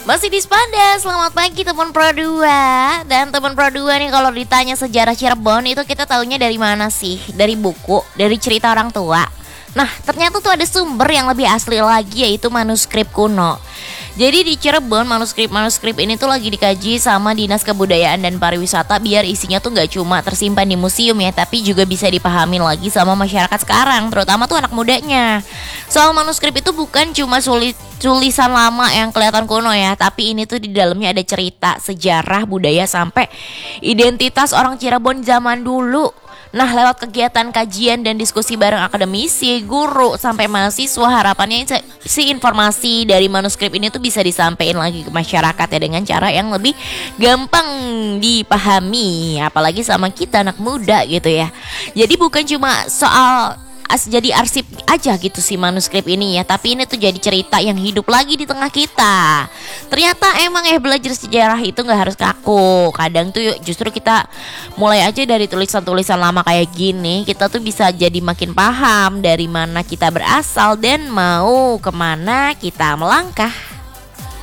Masih di Spanda, selamat pagi teman Pro 2. Dan teman Pro 2 nih, kalau ditanya sejarah Cirebon itu kita taunya dari mana sih? Dari buku, dari cerita orang tua. Nah, ternyata tuh ada sumber yang lebih asli lagi, yaitu manuskrip kuno. Jadi di Cirebon, manuskrip ini tuh lagi dikaji sama Dinas Kebudayaan dan Pariwisata, biar isinya tuh gak cuma tersimpan di museum ya, tapi juga bisa dipahami lagi sama masyarakat sekarang, terutama tuh anak mudanya. Soal manuskrip itu bukan cuma tulisan lama yang kelihatan kuno ya, tapi ini tuh di dalamnya ada cerita, sejarah, budaya, sampai identitas orang Cirebon zaman dulu. Nah, lewat kegiatan kajian dan diskusi bareng akademisi, guru, sampai mahasiswa, harapannya si informasi dari manuskrip ini tuh bisa disampaikan lagi ke masyarakat ya, dengan cara yang lebih gampang dipahami, apalagi sama kita anak muda gitu ya. Jadi bukan cuma soal jadi arsip aja gitu si manuskrip ini ya, tapi ini tuh jadi cerita yang hidup lagi di tengah kita. Ternyata emang belajar sejarah itu nggak harus kaku. Kadang tuh justru kita mulai aja dari tulisan-tulisan lama kayak gini, kita tuh bisa jadi makin paham dari mana kita berasal dan mau kemana kita melangkah.